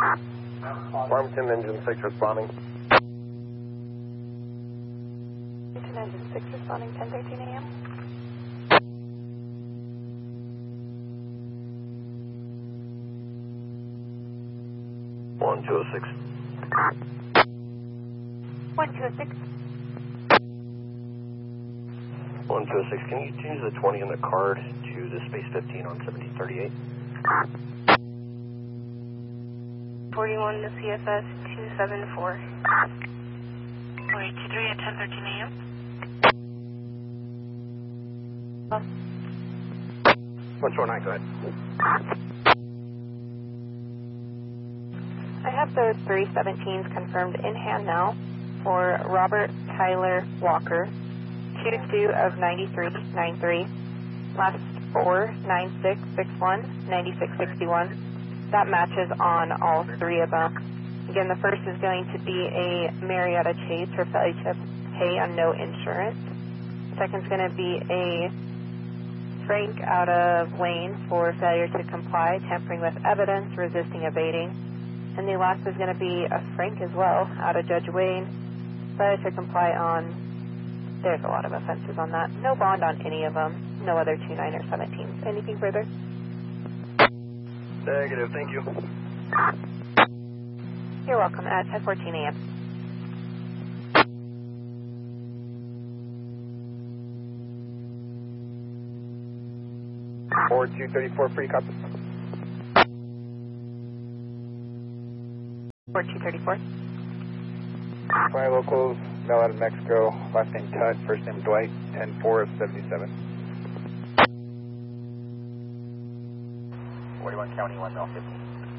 Farmington Engine 6 responding. Farmington Engine 6 responding 10:13 a.m. One two six. 1206. 126, can you change the 20 on the card to the space 15 on 1738? 41 to CFS 274. 4823 at 10:13 a.m. Oh. 149, go ahead. I have those 317s confirmed in hand now for Robert Tyler Walker, 22 of 9393, last 4, 9661, 9661. That matches on all three of them. Again, the first is going to be a Marietta Chase for failure to pay on no insurance. Second's going to be a Frank out of Wayne for failure to comply, tampering with evidence, resisting evading. And the last is going to be a Frank as well, out of Judge Wayne, failure to comply on, there's a lot of offenses on that. No bond on any of them, no other 29 or 17s. Anything further? Negative, thank you. You're welcome at 10:14 a.m. Forward 234, free copy. 4234. Fire locals, Mel out of Mexico, last name Tut, first name Dwight, 10-4 of 77. 41 County, 1 mile 50.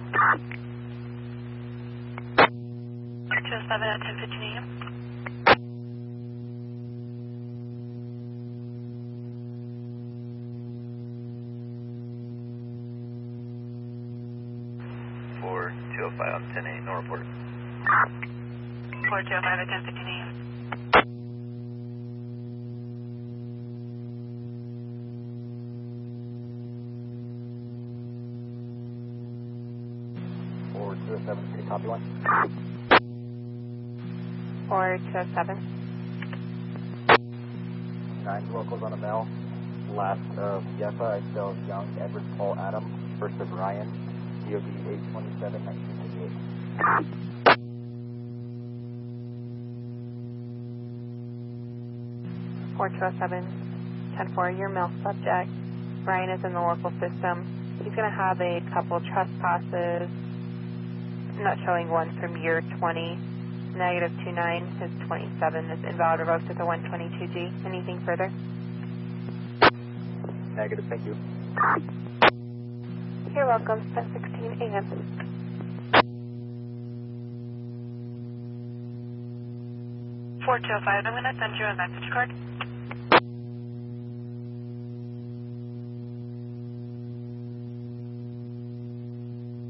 207 at 10:15 a.m. For 205 on 10-8, no report. 4205 at 10:15 a.m. Forward 207, free copy 1. Or 207. 9 locals on a mail. Last of Yefa, I spelled Young, Edward, Paul, Adam. First of Ryan, DOB 827, 1988. 4207, 10-4, your mail subject. Brian is in the local system. He's going to have a couple trespasses, not showing one from year 20. Negative 29 is 27. Is invalid revoked at the 122G. Anything further? Negative, thank you. You're welcome. 10:16 a.m. 4205, I'm going to send you a message card.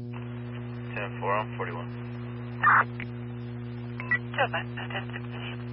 Ten four on 41. 205 at 10:16 a.m.